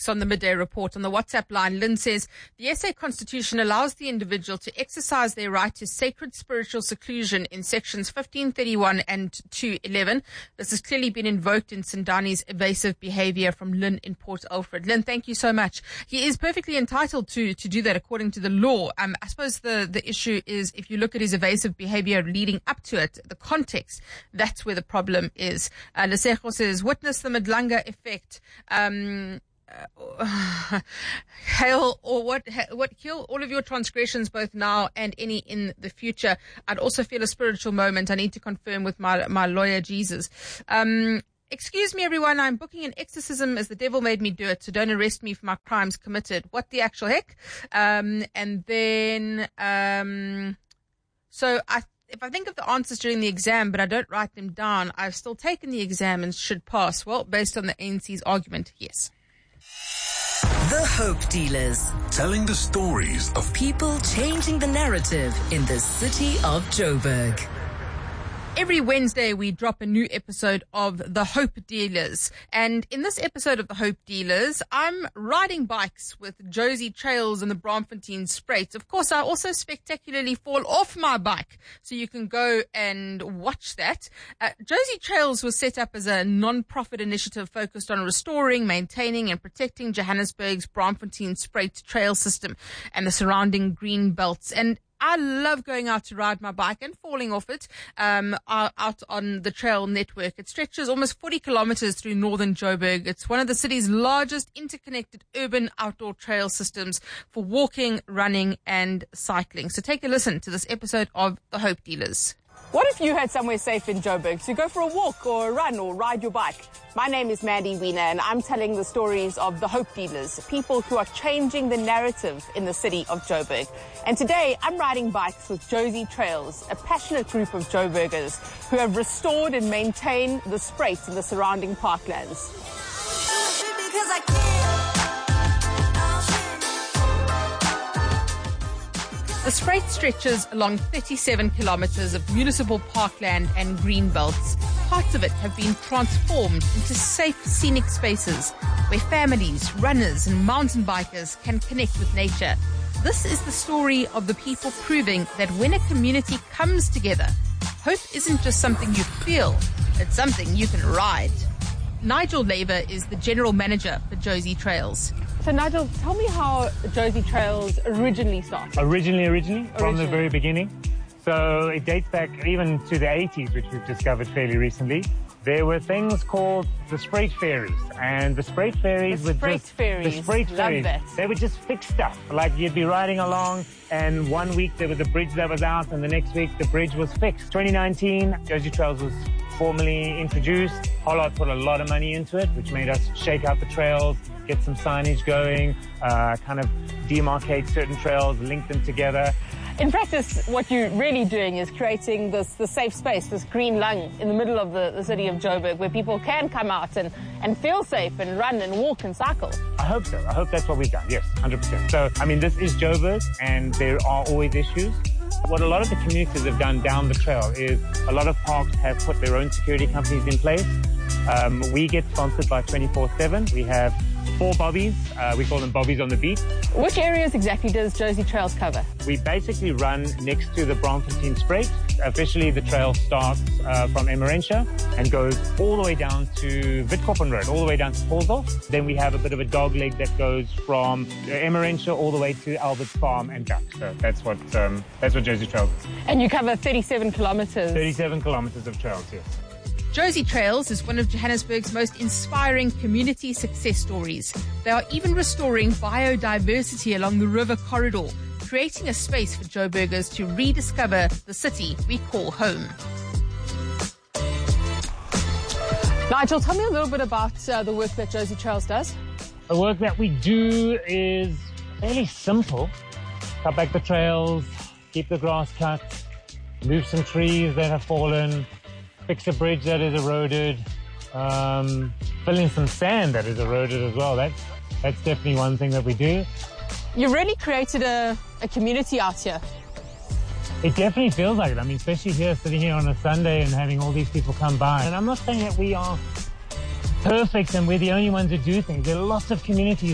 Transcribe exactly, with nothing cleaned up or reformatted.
bikes on the Midday Report. On the WhatsApp line, Lynn says, the S A Constitution allows the individual to exercise their right to sacred spiritual seclusion in sections fifteen thirty-one and two eleven. This has clearly been invoked in Sindani's evasive behavior. From Lynn in Port Alfred. Lynn, thank you so much. He is perfectly entitled to, to do that according to the law. Um, I suppose the, the issue is if you look at his evasive behavior leading up to it, the context, that's where the problem is. Uh, Lesego says, witness the Madlanga effect. Um, uh, hail or what, what kill all of your transgressions both now and any in the future. I'd also feel a spiritual moment. I need to confirm with my, my lawyer, Jesus. Um, Excuse me, everyone, I'm booking an exorcism as the devil made me do it, so don't arrest me for my crimes committed. What the actual heck? Um, and then, um, so I, if I think of the answers during the exam, but I don't write them down, I've still taken the exam and should pass. Well, based on the A N C's argument, yes. The Hope Dealers. Telling the stories of people changing the narrative in the city of Joburg. Every Wednesday, we drop a new episode of The Hope Dealers. And in this episode of The Hope Dealers, I'm riding bikes with Josie Trails and the Braamfontein Spruit. Of course, I also spectacularly fall off my bike, so you can go and watch that. Uh, Josie Trails was set up as a non-profit initiative focused on restoring, maintaining and protecting Johannesburg's Braamfontein Spruit trail system and the surrounding green belts. And I love going out to ride my bike and falling off it um, out on the trail network. It stretches almost forty kilometers through northern Joburg. It's one of the city's largest interconnected urban outdoor trail systems for walking, running and cycling. So take a listen to this episode of The Hope Dealers. What if you had somewhere safe in Joburg to go for a walk or a run or ride your bike? My name is Mandy Wiener and I'm telling the stories of the Hope Dealers, people who are changing the narrative in the city of Joburg. And today I'm riding bikes with Josie Trails, a passionate group of Joburgers who have restored and maintained the Spruit and the surrounding parklands. Because I can. The Spruit stretches along thirty-seven kilometers of municipal parkland and green belts. Parts of it have been transformed into safe, scenic spaces where families, runners and mountain bikers can connect with nature. This is the story of the people proving that when a community comes together, hope isn't just something you feel, it's something you can ride. Nigel Labour is the general manager for Josie Trails. So Nigel, tell me how Josie Trails originally started. Originally, originally, from originally. the very beginning. So it dates back even to the eighties, which we've discovered fairly recently. There were things called the Spruit Fairies, and the Spruit Fairies the were just... Fairies. The Spruit Love Fairies. That. They would just fix stuff. Like you'd be riding along, and one week there was a bridge that was out, and the next week the bridge was fixed. twenty nineteen, Josie Trails was formally introduced. Hollard put a lot of money into it, which made us shake out the trails, get some signage going, uh, kind of demarcate certain trails, link them together. In practice, what you're really doing is creating this, this safe space, this green lung in the middle of the, the city of Joburg where people can come out and, and feel safe and run and walk and cycle. I hope so. I hope that's what we've done. Yes, one hundred percent. So, I mean, this is Joburg and there are always issues. What a lot of the communities have done down the trail is a lot of parks have put their own security companies in place. Um, we get sponsored by twenty-four seven. We have four bobbies. Uh, we call them bobbies on the beat. Which areas exactly does Josie Trails cover? We basically run next to the Braamfontein Spruit. Officially, the trail starts uh, from Emmarentia and goes all the way down to Witkoppen Road, all the way down to Paulsdorp. Then we have a bit of a dog leg that goes from Emmarentia all the way to Albert's Farm and back. So that's what um, that's what Josie Trails is. And you cover thirty-seven kilometers. thirty-seven kilometers of trails, yes. Josie Trails is one of Johannesburg's most inspiring community success stories. They are even restoring biodiversity along the river corridor, creating a space for Joburgers to rediscover the city we call home. Nigel, tell me a little bit about uh, the work that Josie Trails does. The work that we do is fairly simple. Cut back the trails, keep the grass cut, move some trees that have fallen, fix a bridge that is eroded, um, fill in some sand that is eroded as well. That's, that's definitely one thing that we do. You really created a, a community out here. It definitely feels like it. I mean, especially here, sitting here on a Sunday and having all these people come by. And I'm not saying that we are perfect and we're the only ones who do things. There are lots of communities